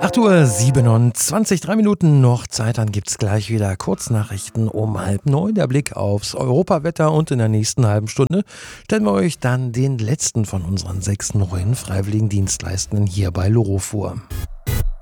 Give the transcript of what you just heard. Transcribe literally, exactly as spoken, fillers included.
acht Uhr siebenundzwanzig, drei Minuten noch Zeit, dann gibt's gleich wieder Kurznachrichten um halb neun. Der Blick aufs Europawetter und in der nächsten halben Stunde stellen wir euch dann den letzten von unseren sechs neuen Freiwilligendienstleistenden hier bei Loro vor.